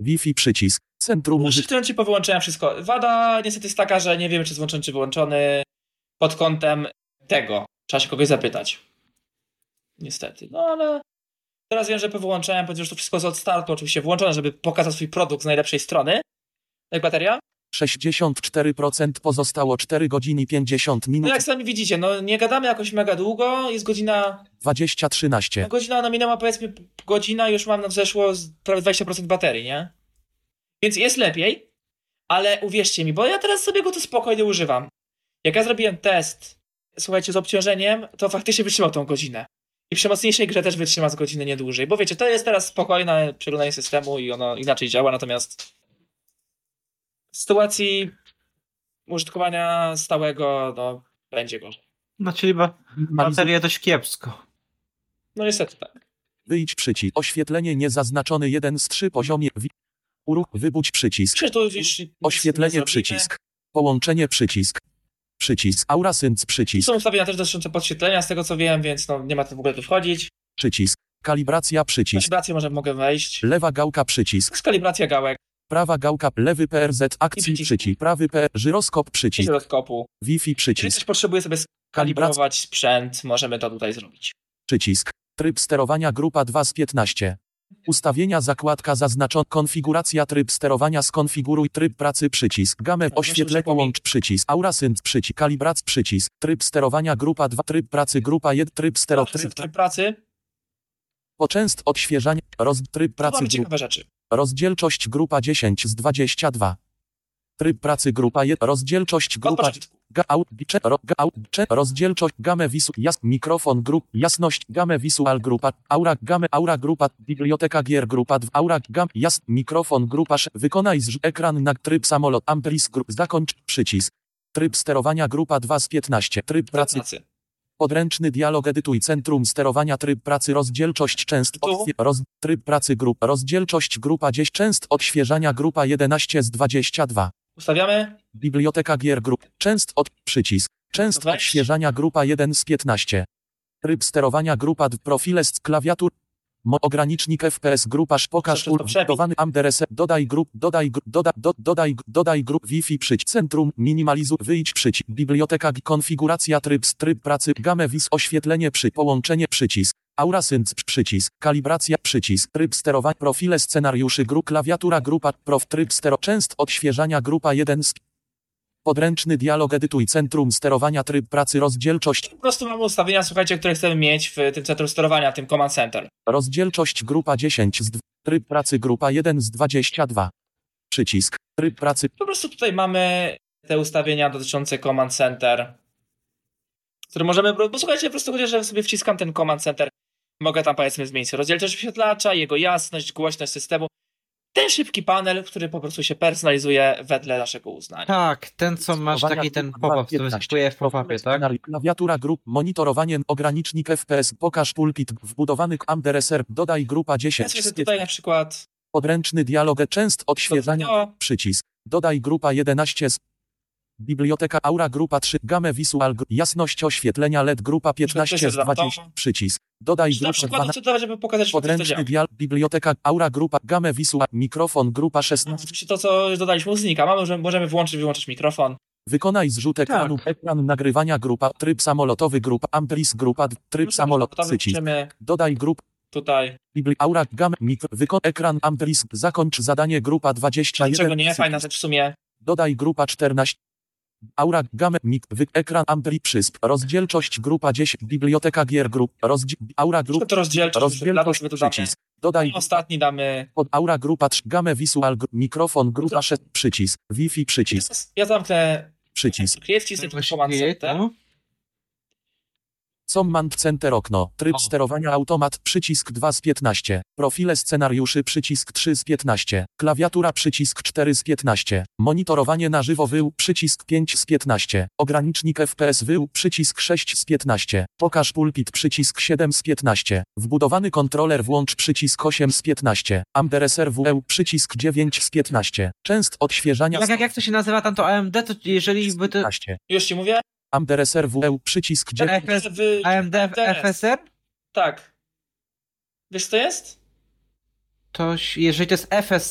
Wi-Fi przycisk. Centrum w tym momencie powyłączałem wszystko. Wada niestety jest taka, że nie wiemy, czy jest włączony, czy wyłączony pod kątem tego. Trzeba się kogoś zapytać. Niestety. No ale teraz wiem, że powyłączałem, ponieważ to wszystko jest od startu oczywiście włączone, żeby pokazać swój produkt z najlepszej strony. Jak bateria? 64%, pozostało 4 godziny 50 minut. No jak sami widzicie, no nie gadamy jakoś mega długo, jest godzina... 20:13. No godzina, no minęła powiedzmy godzina, już mam zeszło prawie 20% baterii, nie? Więc jest lepiej, ale uwierzcie mi, bo ja teraz sobie go tu spokojnie używam. Jak ja zrobiłem test, słuchajcie, z obciążeniem, to faktycznie wytrzymał tą godzinę. I przy mocniejszej grze też wytrzyma z godziny nie dłużej, bo wiecie, to jest teraz spokojne przeglądanie systemu i ono inaczej działa, natomiast w sytuacji użytkowania stałego, no, będzie gorzej. No czyli bateria dość kiepsko. No niestety tak. Wyjdź przycisk. Oświetlenie niezaznaczony 1 z 3 poziomie. Uruch. Wybudź przycisk. Oświetlenie przycisk. Połączenie przycisk. Przycisk. Aura Sync przycisk. Są ustawienia też dotyczące podświetlenia, z tego co wiem, więc no nie ma to w ogóle tu wchodzić. Przycisk. Kalibracja przycisk. Kalibrację może mogę wejść. Lewa gałka przycisk. Kalibracja gałek. Prawa gałka. Lewy PRZ akcji przycisk. Prawy żyroskop przycisk. Żyroskopu. Wi-Fi przycisk. Jeżeli ktoś potrzebuje sobie skalibrować sprzęt, możemy to tutaj zrobić. Przycisk. Tryb sterowania grupa 2 z 15. Ustawienia zakładka zaznaczona. Konfiguracja tryb sterowania skonfiguruj tryb pracy przycisk. Gamę oświetlenie połącz przycisk. Aura Sync przycisk. Kalibracja przycisk. Tryb sterowania grupa 2. Tryb pracy grupa 1. Tryb Tryb pracy. Poczęst odświeżania. Tryb pracy mamy ciekawe rzeczy. Rozdzielczość grupa 10 z 22. Tryb pracy grupa 1. Rozdzielczość grupa rozdzielczość gamę wisu mikrofon grup jasność gamę visual grupa aura grupa biblioteka gier grupa 2 aura mikrofon grupa wykonaj ekran na tryb samolot amplis grup zakończ przycisk tryb sterowania grupa 2 z 15 tryb pracy podręczny dialog edytuj centrum sterowania tryb pracy rozdzielczość częst tryb pracy grup rozdzielczość grupa 10 częst odświeżania grupa 11 z 22. Ustawiamy. Biblioteka gier grup. Przycisk. Częst odświeżania grupa 1 z 15. Tryb sterowania grupa 2. Profile z klawiatur. Ogranicznik FPS grupa pokaż użytkowany AMDRS. Dodaj grup Wi-Fi przycisk. Centrum minimalizuj wyjdź przycisk. Biblioteka konfiguracja tryb pracy gamę wis oświetlenie połączenie przycisk. Aura Sync przycisk, kalibracja przycisk, tryb sterowania, profile scenariuszy grup, klawiatura grupa, tryb częst odświeżania grupa 1 z podręczny dialog edytuj centrum sterowania tryb pracy rozdzielczość. Po prostu mamy ustawienia, słuchajcie, które chcemy mieć w tym centrum sterowania, w tym Command Center. Rozdzielczość grupa 10 z tryb pracy grupa 1 z 22. Przycisk, tryb pracy. Po prostu tutaj mamy te ustawienia dotyczące Command Center, które możemy, bo słuchajcie, po prostu chodzi, że sobie wciskam ten Command Center, mogę tam powiedzmy zmienić rozdzielczość wyświetlacza, jego jasność, głośność systemu. Ten szybki panel, który po prostu się personalizuje wedle naszego uznania. Tak, ten co masz taki ten pop-up, który wyskakuje w pop-upie, tak? Klawiatura grup, monitorowanie, ogranicznik FPS, pokaż pulpit, wbudowany AMDRSR, dodaj grupa 10. Więc tutaj na przykład podręczny dialog, częst odświeżania, przycisk, dodaj grupa 11 z biblioteka Aura grupa 3, gamę visual, jasność oświetlenia LED grupa 15 z 20, przycisk, dodaj grupę 12, żeby pokazać, podręczny dialog, biblioteka Aura grupa, gamę visual, mikrofon grupa 16. To co już dodaliśmy u znika, możemy włączyć, wyłączyć mikrofon. Wykonaj zrzut ekranu, ekran nagrywania grupa, tryb samolotowy grupa, amplis grupa, tryb samolot, przycisk, dodaj grup, tutaj, Aura, gamę, ekran amplis, zakończ zadanie grupa 21. Czego nie, fajna rzecz w sumie. Dodaj grupa 14. Aura, gamę, ekran ampli przysp, rozdzielczość grupa 10, biblioteka gier grup, aura grup, to rozdzielczość przycisk, dodaj, ostatni damy, pod aura grupa 3, gamę visual, mikrofon grupa 6, przycisk, Wi-Fi przycisk, ja zamknę przycisk, Command Center. Command Center okno, tryb sterowania automat, przycisk 2 z 15, profile scenariuszy, przycisk 3 z 15, klawiatura, przycisk 4 z 15, monitorowanie na żywo wył, przycisk 5 z 15, ogranicznik FPS wył, przycisk 6 z 15, pokaż pulpit, przycisk 7 z 15, wbudowany kontroler włącz, przycisk 8 z 15, AMDRSR WEU, przycisk 9 z 15, częst odświeżania... Jak to się nazywa tam to AMD, to jeżeli by to... Już ci mówię? AMDRSR WEU, przycisk 9... AMD FSR? Tak. Wiesz co to jest? To jeżeli to jest